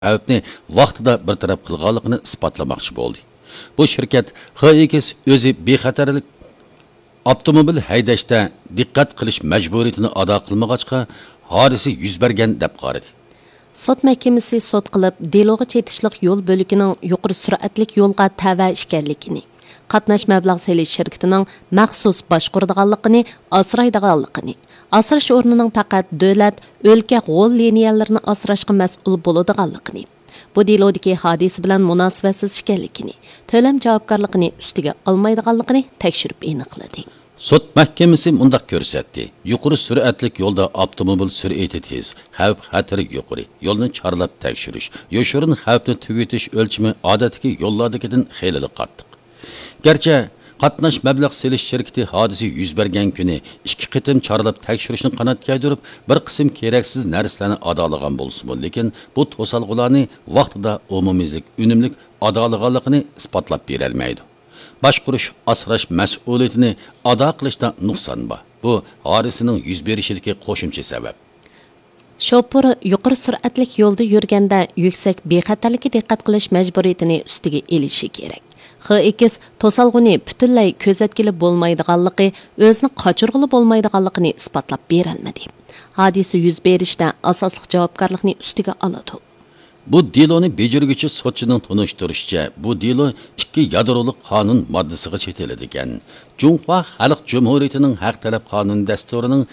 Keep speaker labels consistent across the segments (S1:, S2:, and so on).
S1: xavfni vaqtida bartaraf qilganligini isbotlamoqchi bo'ldi. Bu shirkat HX o'zi bexatarlik avtomobil haydashda diqqat qilish majburiyatini ado qilmag'achqa hodisa yuz bergan deb qaradi.
S2: Sot mahkamasi sot qilib, deloga chetishliq yo'l bo'ligining yuqori sur'atlik yo'lga tava ishkanligini, qatnash mablag' selish shirkatining maxsus boshquradiganligini, asraydiganligini, asrash o'rnining faqat davlat, o'lka g'ol liniyalarini asrashga mas'ul bo'ladiganligini, bu delodagi hodisa bilan munosibatsiz ekanligini, to'lam javobgarligini ustiga olmaydiganligini tekshirib aniqladi.
S1: Sot mahkamasi mundaq ko'rsatdi. Yuqori sur'atlik yo'lda avtomobil sur'ati tez, xavf xatari yuqori, yo'lni chorlab tekshirish, yoshirin xavfni tugutish o'lchami odatdagi yo'llardagidan xeyli qattiq. Garchi qatnash mablag' selish shirkati hodisa yuz bergan kuni 2 qitim chorlab tekshirishni qanot yaydirib, bir qism keraksiz narsalarni adolagan bo'lsa-mu, lekin bu to'salg'ularni vaqtida umumiylik, unumlik adolaganligini isbotlab bera olmaydi. Boshqurish, asrash mas'uliyatini ado qilishda nuqson bor. Bu hodisaning yuz berishidagi qo'shimcha sabab.
S2: Shopur yuqori sur'atlik yo'lda yurganda yuksak bexatarlikka diqqat qilish majburiyatini ustiga elishi kerak. HX to'salg'uni butunlay ko'zatkili bo'lmaydiganligi, o'zini qochirg'ili bo'lmaydiganligini isbotlab bera olmadi. Hodisa yuz berishda asosli javobgarlikni ustiga oladi.
S1: Bu deloni bejirgüçü sotçının tunuşturuşça, bu delo 2 yadroluk kanun maddesiga chetiladigan. Cumhuriyet Halk Cumhuriyetining haq talab qonun dasturining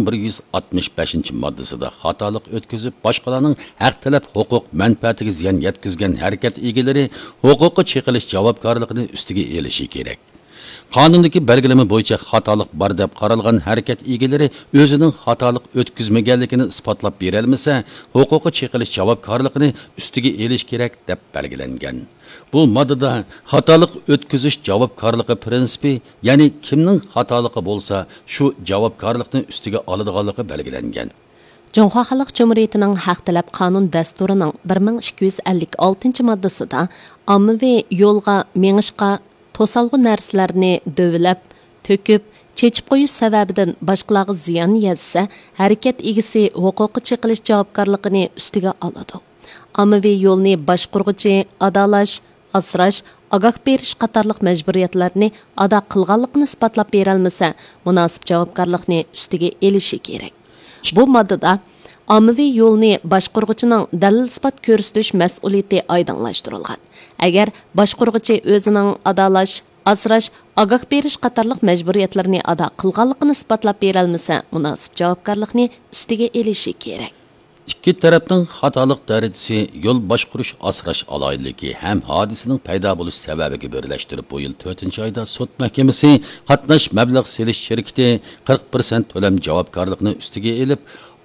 S1: 1165 maddesida xatolik o'tkazib, boshqalarning haq talab huquq manfaatiga ziyon yetkazgan harakat egalari huquqi cheqilish javobgarligini ustiga elishi kerak. Qonundagi belgilama bo'yicha xatolik bor deb qaralgan harakat egalari o'zining xatolik o'tkazmaganligini isbotlab bera olmasa, huquqi cheqilish javobgarligini ustiga elish kerak deb belgilangan. Bu moddada xatolik o'tkazish javobgarligi prinsipi, ya'ni kimning xatoligi bo'lsa, shu javobgarlikni ustiga oladiganligi belgilangan.
S2: Cumhuriyet Halk Cumhuriyetining haq talab qonun dasturining 1256-moddasida ommaviy yo'lga mengishga to'salg'u narsalarni dövlab, to'kib, chechib qo'yish sababidan boshqalarga ziyon yetsa, harakat egasi huquqi cheqilish javobgarligini ustiga oladi. Ommaviy yo'lni boshqurg'uchi adolash, asrash, ogoh berish qatorliq majburiyatlarni ado qilganligini isbotlab bera olmasa, munosib javobgarlikni ustiga elishi kerak. Bu moddada ommaviy yo'lni boshqurg'uchining dalil isbot ko'rsatish mas'uliyati oydinlashtirilgan. Agar boshqurg'uchi o'zining adolash, asrash, ogoh berish qatorliq majburiyatlarni ado qilganligini isbotlab bera olmasa, munosib javobgarlikni ustiga elishi kerak.
S1: İki tarafning xatolik darajasi, yo'l boshqurish, asrash aloyligi ham hodisaning paydo bo'lish sababiga birlashtirib, bu yil 4-oyda sud mahkamasi qatnash mablag' selish shirkati 40% to'lam javobgarlikni ustiga elib,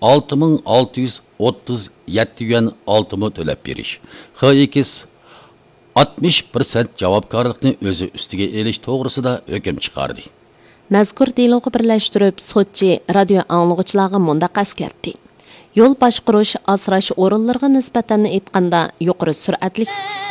S1: 6637 yuan oltimi to'lab berish. HX 60% javobgarlikni o'zi ustiga elish to'g'risida hukm chiqardi.
S2: Mazkur deloga birlashtirib, sotchi radio anglag'uchilarga mundaq askardi. Yo'l boshqurish, asrash o'rinlariga nisbatan aytganda yuqori sur'atli